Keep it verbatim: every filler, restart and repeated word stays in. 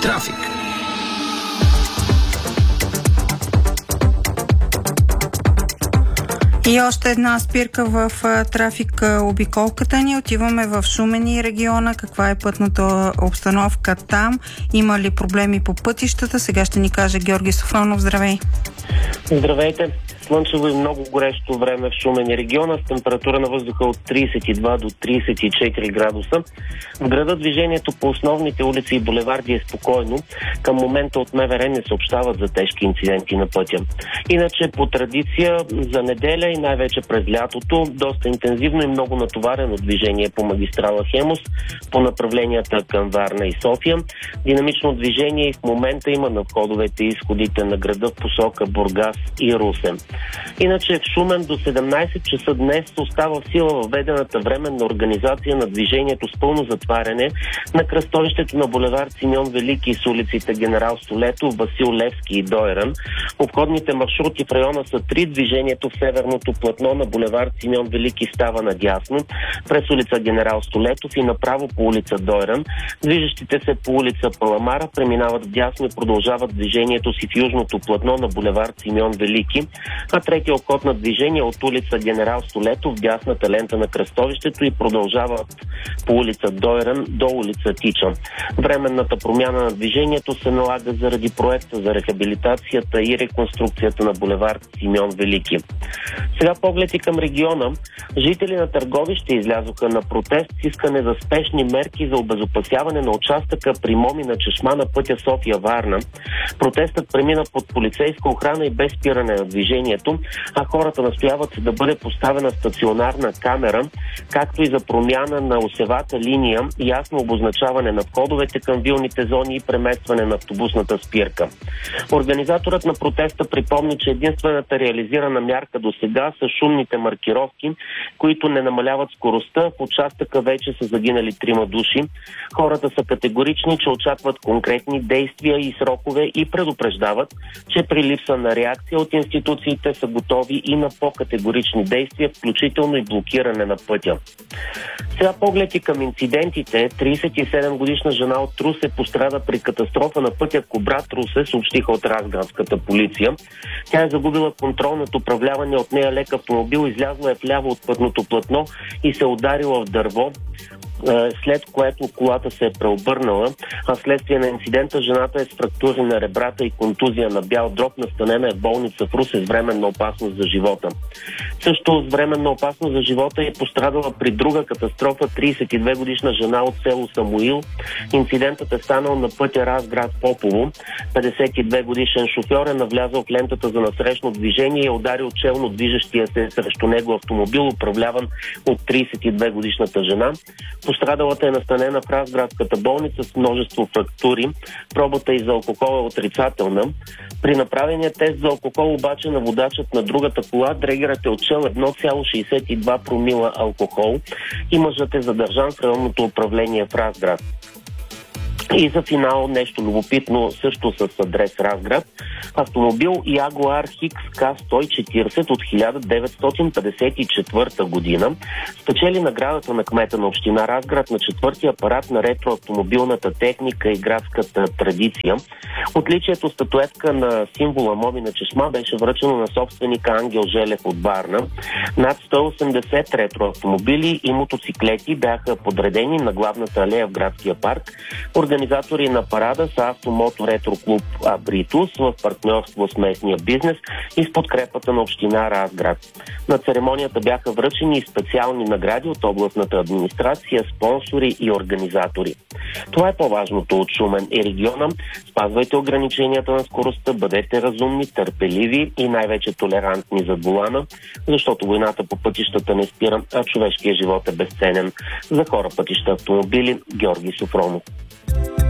Трафик. И още една спирка в трафик обиколката ни. Отиваме в Шумен и региона. Каква е пътната обстановка там? Има ли проблеми по пътищата? Сега ще ни каже Георги Софронов. Здравей! Здравейте! Слънчево и много горещо време в Шумен и региона с температура на въздуха от тридесет и два до тридесет и четири градуса. В града движението по основните улици и булеварди е спокойно. Към момента от МВР не съобщават за тежки инциденти на пътя. Иначе по традиция за неделя и най-вече през лятото доста интензивно и много натоварено движение по магистрала Хемус по направленията към Варна и София. Динамично движение и в момента има на входовете и изходите на града в посока Бургас и Русе. Иначе в Шумен до седемнайсет часа днес остава в сила въведената временна организация на движението с пълно затваряне на кръстовището на булевард Симеон Велики с улиците Генерал Столетов, Васил Левски и Дойран. Обходните маршрути в района са три. Движението в северното платно на булевард Симеон Велики става надясно през улица Генерал Столетов и направо по улица Дойран. Движещите се по улица Паламара преминават вдясно и продължават движението си в южното платно на булевард Симеон Велики, а третия обход на движение от улица Генерал Столетов в дясната лента на кръстовището и продължават по улица Дойран до улица Тича. Временната промяна на движението се налага заради проекта за рехабилитацията и реконструкцията на булевард Симеон Велики. Сега поглед и към региона. Жители на Търговище излязоха на протест с искане за спешни мерки за обезопасяване на участъка при Момина чешма на пътя София-Варна. Протестът премина под полицейска охрана и без спиране на движението, а хората настояват да бъде поставена стационарна камера, както и за промяна на осевата линия, ясно обозначаване на входовете към вилните зони и преместване на автобусната спирка. Организаторът на протеста припомни, че единствената реализирана мярка до сега са шумните маркировки, които не намаляват скоростта. В участъка вече са загинали трима души. Хората са категорични, че очакват конкретни действия и срокове и предупреждават, че при липса на реакция от институциите са готови и на по-категорични действия, включително и блокиране на пътя. Сега поглед и към инцидентите. тридесет и седем годишна жена от Русе пострада при катастрофа на пътя Кубрат-Русе, съобщиха от Разградската полиция. Тя е загубила контрол над управляване от нея лек автомобил, излязла е вляво от пътното платно и се ударила в дърво, след което колата се е преобърнала, а следствие на инцидента жената е с фрактури на ребрата и контузия на бял дроб, настанена е в болница в Русе с временна опасност за живота. Също с временна опасност за живота е пострадала при друга катастрофа тридесет и две годишна жена от село Самуил. Инцидентът е станал на пътя Разград-Попово. петдесет и две годишен шофьор е навлязъл в лентата за насрещно движение и е ударил челно движещия се срещу него автомобил, управляван от тридесет и две годишната жена. Пострадалата е настанена в Разградската болница с множество фрактури. Пробата и за алкохол е отрицателна. При направения тест за алкохол обаче на водачът на другата кола дрегерът е отчел едно цяло шейсет и два промила алкохол и мъжът е задържан в районното управление в Разград. И за финал нещо любопитно също с адрес Разград. Автомобил Jaguar Хикс К сто и четирийсет от хиляда деветстотин петдесет и четвърта година спечели наградата на кмета на община Разград на четвъртия парад на ретроавтомобилната техника и градската традиция. Отличието статуетка на символа Момина чешма беше връчено на собственика Ангел Желев от Варна. Над сто и осемдесет ретроавтомобили и мотоциклети бяха подредени на главната алея в градския парк. Организатори на парада са Автомото Ретро Клуб Абритус в партньорство с местния бизнес и с подкрепата на община Разград. На церемонията бяха връчени и специални награди от областната администрация, спонсори и организатори. Това е по-важното от Шумен и региона. Спазвайте ограниченията на скоростта, бъдете разумни, търпеливи и най-вече толерантни зад волана, защото войната по пътищата не спира, а човешкият живот е безценен. За хора, пътища, автомобили, Георги Софронов.